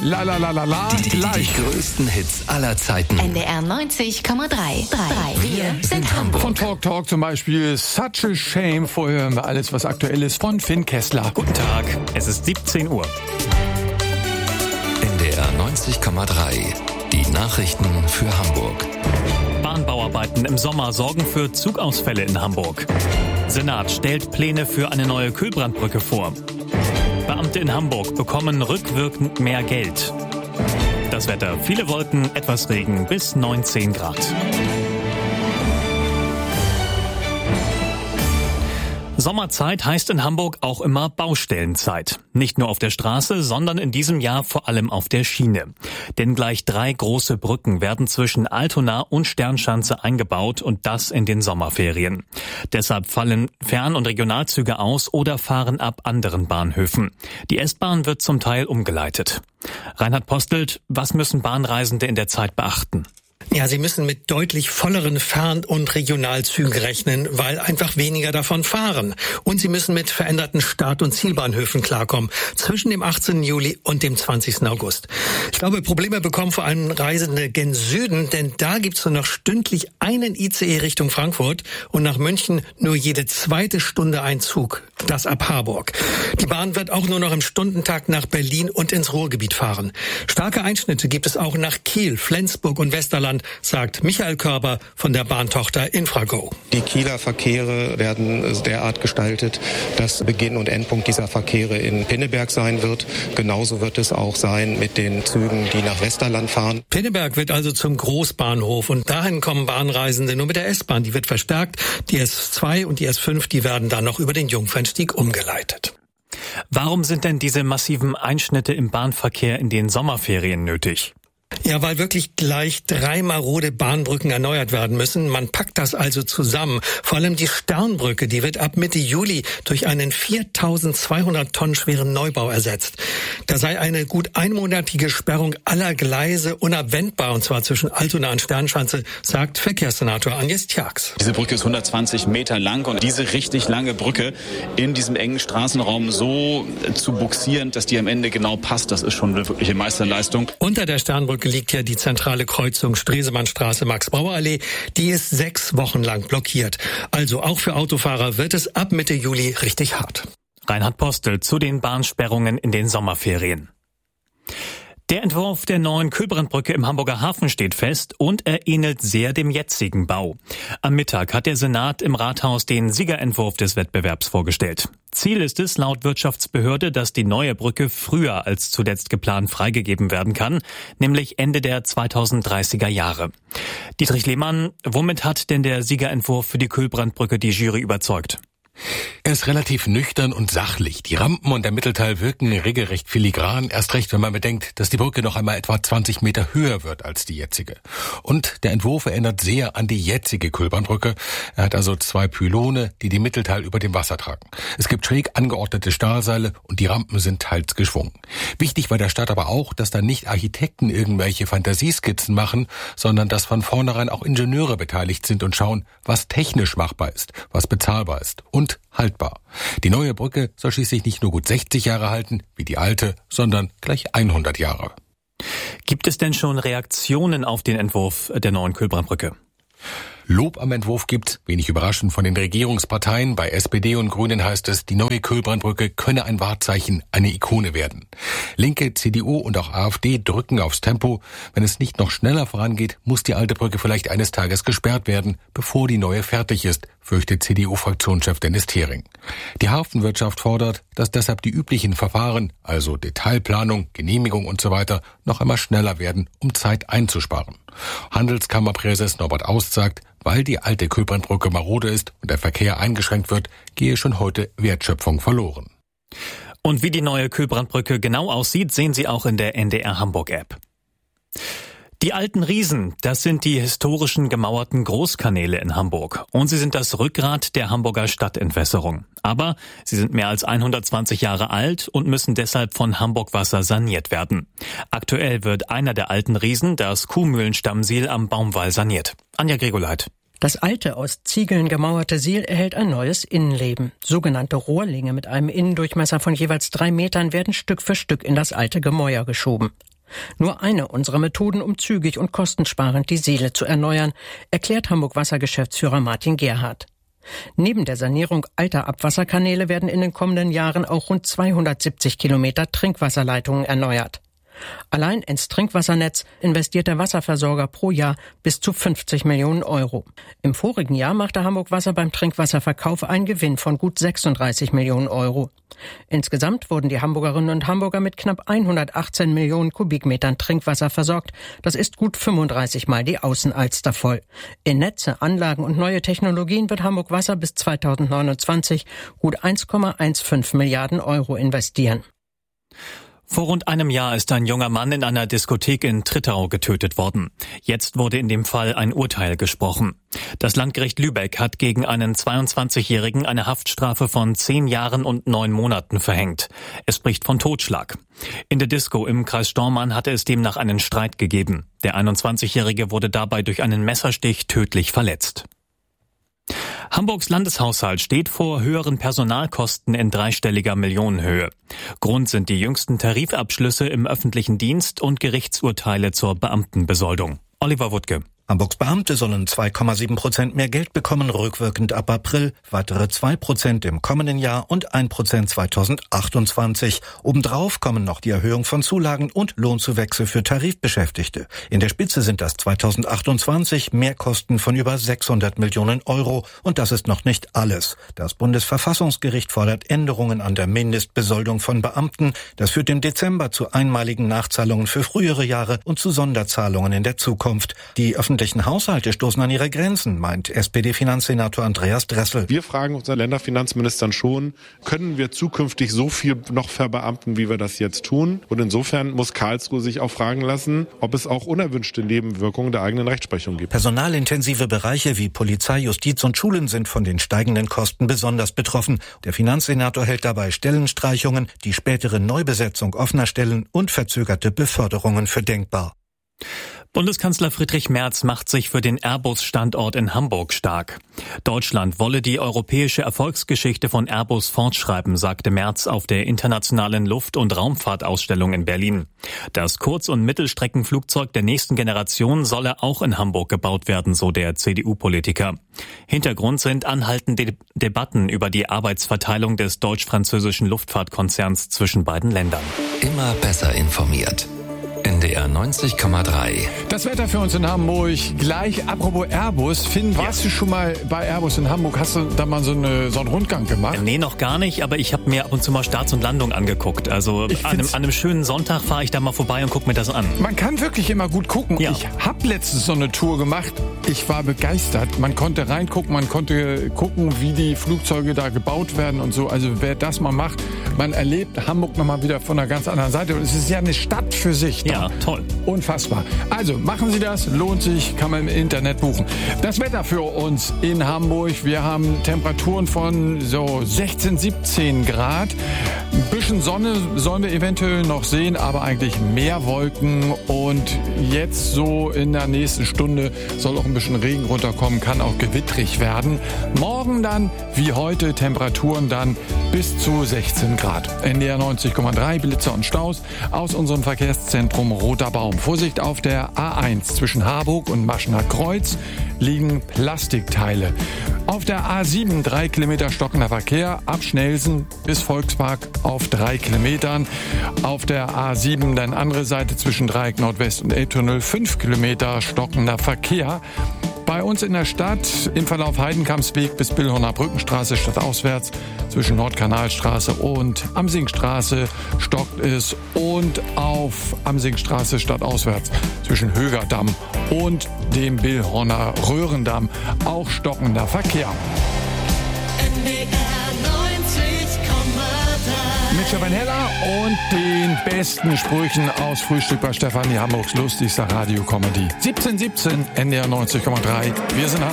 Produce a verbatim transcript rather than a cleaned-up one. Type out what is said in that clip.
La la la la la. Die, die, die, die größten Hits aller Zeiten. N D R neunzig Komma drei. Wir sind Hamburg. Von Talk Talk zum Beispiel Such a Shame. Vorher hören wir alles, was aktuell ist von Finn Kessler. Guten Tag, es ist siebzehn Uhr. N D R neunzig Komma drei. Die Nachrichten für Hamburg. Bahnbauarbeiten im Sommer sorgen für Zugausfälle in Hamburg. Senat stellt Pläne für eine neue Kühlbrandbrücke vor. Beamte in Hamburg bekommen rückwirkend mehr Geld. Das Wetter: viele Wolken, etwas Regen bis neunzehn Grad. Sommerzeit heißt in Hamburg auch immer Baustellenzeit. Nicht nur auf der Straße, sondern in diesem Jahr vor allem auf der Schiene. Denn gleich drei große Brücken werden zwischen Altona und Sternschanze eingebaut, und das in den Sommerferien. Deshalb fallen Fern- und Regionalzüge aus oder fahren ab anderen Bahnhöfen. Die S-Bahn wird zum Teil umgeleitet. Reinhard Postelt, was müssen Bahnreisende in der Zeit beachten? Ja, sie müssen mit deutlich volleren Fern- und Regionalzügen rechnen, weil einfach weniger davon fahren. Und sie müssen mit veränderten Start- und Zielbahnhöfen klarkommen, zwischen dem achtzehnten Juli und dem zwanzigsten August. Ich glaube, Probleme bekommen vor allem Reisende gen Süden, denn da gibt's nur noch stündlich einen I C E Richtung Frankfurt und nach München nur jede zweite Stunde ein Zug, das ab Harburg. Die Bahn wird auch nur noch im Stundentakt nach Berlin und ins Ruhrgebiet fahren. Starke Einschnitte gibt es auch nach Kiel, Flensburg und Westerland, sagt Michael Körber von der Bahntochter Infrago. Die Kieler Verkehre werden derart gestaltet, dass Beginn und Endpunkt dieser Verkehre in Pinneberg sein wird. Genauso wird es auch sein mit den Zügen, die nach Westerland fahren. Pinneberg wird also zum Großbahnhof, und dahin kommen Bahnreisende nur mit der S-Bahn. Die wird verstärkt. Die S zwei und die S fünf, die werden dann noch über den Jungfernstieg umgeleitet. Warum sind denn diese massiven Einschnitte im Bahnverkehr in den Sommerferien nötig? Ja, weil wirklich gleich drei marode Bahnbrücken erneuert werden müssen. Man packt das also zusammen. Vor allem die Sternbrücke, die wird ab Mitte Juli durch einen viertausendzweihundert Tonnen schweren Neubau ersetzt. Da sei eine gut einmonatige Sperrung aller Gleise unabwendbar, und zwar zwischen Altona und Sternschanze, sagt Verkehrssenator Agnes Tjax. Diese Brücke ist hundertzwanzig Meter lang, und diese richtig lange Brücke in diesem engen Straßenraum so zu buxieren, dass die am Ende genau passt, das ist schon eine wirkliche Meisterleistung. Unter der Sternbrücke liegt ja die zentrale Kreuzung Stresemannstraße Max-Brauer-Allee. Die ist sechs Wochen lang blockiert. Also auch für Autofahrer wird es ab Mitte Juli richtig hart. Reinhard Postel zu den Bahnsperrungen in den Sommerferien. Der Entwurf der neuen Kühlbrandbrücke im Hamburger Hafen steht fest, und er ähnelt sehr dem jetzigen Bau. Am Mittag hat der Senat im Rathaus den Siegerentwurf des Wettbewerbs vorgestellt. Ziel ist es laut Wirtschaftsbehörde, dass die neue Brücke früher als zuletzt geplant freigegeben werden kann, nämlich Ende der zweitausenddreißiger Jahre. Dietrich Lehmann, womit hat denn der Siegerentwurf für die Kühlbrandbrücke die Jury überzeugt? Er ist relativ nüchtern und sachlich. Die Rampen und der Mittelteil wirken regelrecht filigran, erst recht, wenn man bedenkt, dass die Brücke noch einmal etwa zwanzig Meter höher wird als die jetzige. Und der Entwurf erinnert sehr an die jetzige Kühlbrandbrücke. Er hat also zwei Pylone, die die Mittelteil über dem Wasser tragen. Es gibt schräg angeordnete Stahlseile, und die Rampen sind teils geschwungen. Wichtig war der Stadt aber auch, dass da nicht Architekten irgendwelche Fantasieskizzen machen, sondern dass von vornherein auch Ingenieure beteiligt sind und schauen, was technisch machbar ist, was bezahlbar ist und haltbar. Die neue Brücke soll schließlich nicht nur gut sechzig Jahre halten, wie die alte, sondern gleich hundert Jahre. Gibt es denn schon Reaktionen auf den Entwurf der neuen Kühlbrandbrücke? Lob am Entwurf gibt's, wenig überraschend, von den Regierungsparteien. Bei S P D und Grünen heißt es, die neue Kühlbrandbrücke könne ein Wahrzeichen, eine Ikone werden. Linke, C D U und auch A F D drücken aufs Tempo. Wenn es nicht noch schneller vorangeht, muss die alte Brücke vielleicht eines Tages gesperrt werden, bevor die neue fertig ist, fürchtet C D U-Fraktionschef Dennis Thering. Die Hafenwirtschaft fordert, dass deshalb die üblichen Verfahren, also Detailplanung, Genehmigung und so weiter, noch einmal schneller werden, um Zeit einzusparen. Handelskammerpräses Norbert Aust sagt, weil die alte Kühlbrandbrücke marode ist und der Verkehr eingeschränkt wird, gehe schon heute Wertschöpfung verloren. Und wie die neue Kühlbrandbrücke genau aussieht, sehen Sie auch in der N D R Hamburg-App. Die alten Riesen, das sind die historischen gemauerten Großkanäle in Hamburg. Und sie sind das Rückgrat der Hamburger Stadtentwässerung. Aber sie sind mehr als hundertzwanzig Jahre alt und müssen deshalb von Hamburg Wasser saniert werden. Aktuell wird einer der alten Riesen, das Kuhmühlenstammsiel am Baumwall, saniert. Anja Gregoleit. Das alte, aus Ziegeln gemauerte Siel erhält ein neues Innenleben. Sogenannte Rohrlinge mit einem Innendurchmesser von jeweils drei Metern werden Stück für Stück in das alte Gemäuer geschoben. Nur eine unserer Methoden, um zügig und kostensparend die Seele zu erneuern, erklärt Hamburg-Wasser-Geschäftsführer Martin Gerhardt. Neben der Sanierung alter Abwasserkanäle werden in den kommenden Jahren auch rund zweihundertsiebzig Kilometer Trinkwasserleitungen erneuert. Allein ins Trinkwassernetz investiert der Wasserversorger pro Jahr bis zu fünfzig Millionen Euro. Im vorigen Jahr machte Hamburg Wasser beim Trinkwasserverkauf einen Gewinn von gut sechsunddreißig Millionen Euro. Insgesamt wurden die Hamburgerinnen und Hamburger mit knapp hundertachtzehn Millionen Kubikmetern Trinkwasser versorgt. Das ist gut fünfunddreißig Mal die Außenalster voll. In Netze, Anlagen und neue Technologien wird Hamburg Wasser bis zweitausendneunundzwanzig gut eins Komma fünfzehn Milliarden Euro investieren. Vor rund einem Jahr ist ein junger Mann in einer Diskothek in Trittau getötet worden. Jetzt wurde in dem Fall ein Urteil gesprochen. Das Landgericht Lübeck hat gegen einen zweiundzwanzigjährigen eine Haftstrafe von zehn Jahren und neun Monaten verhängt. Es spricht von Totschlag. In der Disco im Kreis Stormann hatte es demnach einen Streit gegeben. Der einundzwanzigjährige wurde dabei durch einen Messerstich tödlich verletzt. Hamburgs Landeshaushalt steht vor höheren Personalkosten in dreistelliger Millionenhöhe. Grund sind die jüngsten Tarifabschlüsse im öffentlichen Dienst und Gerichtsurteile zur Beamtenbesoldung. Oliver Wuttke. Hamburgs Beamte sollen zwei Komma sieben Prozent mehr Geld bekommen, rückwirkend ab April, weitere zwei Prozent im kommenden Jahr und ein Prozent zweitausendachtundzwanzig. Obendrauf kommen noch die Erhöhung von Zulagen und Lohnzuwächse für Tarifbeschäftigte. In der Spitze sind das zweitausendachtundzwanzig Mehrkosten von über sechshundert Millionen Euro. Und das ist noch nicht alles. Das Bundesverfassungsgericht fordert Änderungen an der Mindestbesoldung von Beamten. Das führt im Dezember zu einmaligen Nachzahlungen für frühere Jahre und zu Sonderzahlungen in der Zukunft. Die öffentlichen Haushalte stoßen an ihre Grenzen, meint S P D-Finanzsenator Andreas Dressel. Wir fragen unseren Länderfinanzministern schon, können wir zukünftig so viel noch verbeamten, wie wir das jetzt tun? Und insofern muss Karlsruhe sich auch fragen lassen, ob es auch unerwünschte Nebenwirkungen der eigenen Rechtsprechung gibt. Personalintensive Bereiche wie Polizei, Justiz und Schulen sind von den steigenden Kosten besonders betroffen. Der Finanzsenator hält dabei Stellenstreichungen, die spätere Neubesetzung offener Stellen und verzögerte Beförderungen für denkbar. Bundeskanzler Friedrich Merz macht sich für den Airbus-Standort in Hamburg stark. Deutschland wolle die europäische Erfolgsgeschichte von Airbus fortschreiben, sagte Merz auf der internationalen Luft- und Raumfahrtausstellung in Berlin. Das Kurz- und Mittelstreckenflugzeug der nächsten Generation solle auch in Hamburg gebaut werden, so der C D U-Politiker. Hintergrund sind anhaltende De- Debatten über die Arbeitsverteilung des deutsch-französischen Luftfahrtkonzerns zwischen beiden Ländern. Immer besser informiert. N D R neunzig Komma drei. Das Wetter für uns in Hamburg gleich. Apropos Airbus. Finn, warst ja. du schon mal bei Airbus in Hamburg? Hast du da mal so, eine, so einen Rundgang gemacht? Nee, noch gar nicht, aber ich habe mir ab und zu mal Starts und Landung angeguckt. Also an einem, an einem schönen Sonntag fahre ich da mal vorbei und gucke mir das an. Man kann wirklich immer gut gucken. Ja. Ich habe letztens so eine Tour gemacht. Ich war begeistert. Man konnte reingucken, man konnte gucken, wie die Flugzeuge da gebaut werden und so. Also wer das mal macht, man erlebt Hamburg nochmal wieder von einer ganz anderen Seite. Und es ist ja eine Stadt für sich. Ja, toll. Unfassbar. Also machen Sie das, lohnt sich, kann man im Internet buchen. Das Wetter für uns in Hamburg. Wir haben Temperaturen von so sechzehn, siebzehn Grad. Ein bisschen Sonne sollen wir eventuell noch sehen, aber eigentlich mehr Wolken. Und jetzt so in der nächsten Stunde soll auch ein bisschen Regen runterkommen, kann auch gewittrig werden. Morgen dann, wie heute, Temperaturen dann bis zu sechzehn Grad. N D R neunzig Komma drei, Blitzer und Staus aus unserem Verkehrszentrum Roter Baum. Vorsicht, auf der A eins zwischen Harburg und Maschener Kreuz liegen Plastikteile. Auf der A sieben drei Kilometer stockender Verkehr ab Schnelsen bis Volkspark auf drei Kilometern. Auf der A sieben dann andere Seite zwischen Dreieck Nordwest und Elbtunnel fünf Kilometer stockender Verkehr. Bei uns in der Stadt im Verlauf Heidenkampsweg bis Billhorner Brückenstraße stadtauswärts zwischen Nordkanalstraße und Amsingstraße stockt es und auf Amsingstraße stadtauswärts zwischen Högerdamm und dem Billhorner Röhrendamm auch stockender Verkehr. N D R neunzig Komma drei. Mit Stefan Heller und den besten Sprüchen aus Frühstück bei Stefanie, Hamburgs lustigster Radio-Comedy. siebzehn siebzehn, N D R neunzig Komma drei. Wir sind